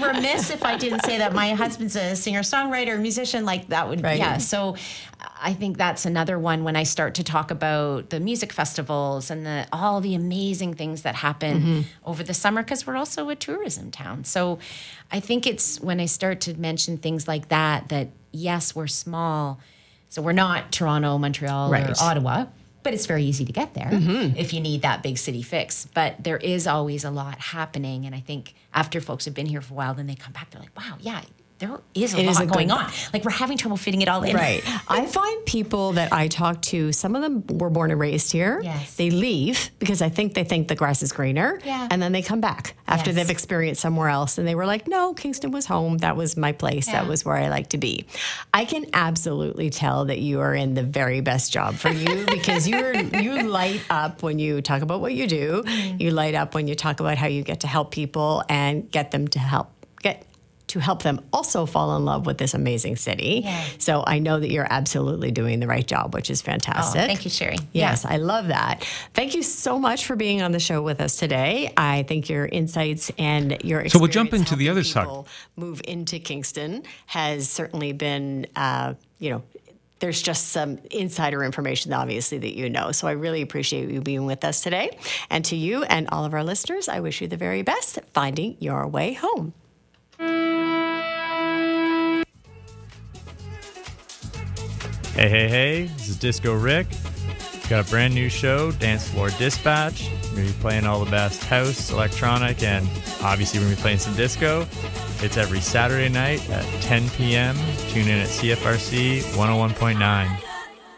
remiss if I didn't say that my husband's a singer-songwriter, musician, like that would, Right. yeah. So I think that's another one when I start to talk about the music festivals and all the amazing things that happen over the summer, because we're also a tourism town. So I think it's when I start to mention things like that yes, we're small. So we're not Toronto, Montreal, or Right. Ottawa, but it's very easy to get there if you need that big city fix. But there is always a lot happening. And I think after folks have been here for a while, then they come back, they're like, wow, yeah, there is a lot going on. Like, we're having trouble fitting it all in. Right. I find people that I talk to, some of them were born and raised here. Yes. They leave because they think the grass is greener. Yeah. And then they come back after Yes. they've experienced somewhere else. And they were like, no, Kingston was home. That was my place. Yeah. That was where I like to be. I can absolutely tell that you are in the very best job for you because you light up when you talk about what you do. You light up when you talk about how you get to help people and get them to help them also fall in love with this amazing city. Yeah. So I know that you're absolutely doing the right job, which is fantastic. Oh, thank you, Sherry. Yes, Yeah. I love that. Thank you so much for being on the show with us today. I think your insights and your experience So we'll jump into the helping other side. people move into Kingston has certainly been, there's just some insider information, obviously, that you know. So I really appreciate you being with us today. And to you and all of our listeners, I wish you the very best at finding your way home. Hey, this is Disco Rick. Got a brand new show, Dance Floor Dispatch. We're going to be playing all the best house, electronic, and obviously we're going to be playing some disco. It's every Saturday night at 10 p.m. Tune in at CFRC 101.9.